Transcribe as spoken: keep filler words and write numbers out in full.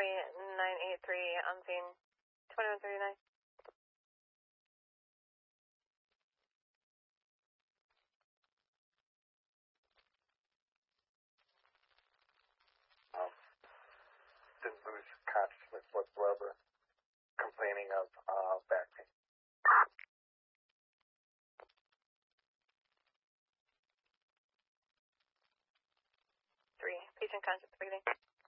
Copy, nine eight three on scene, twenty-one thirty-nine. Um, didn't lose consciousness whatsoever, complaining of uh, back pain. Three, patient conscious breathing.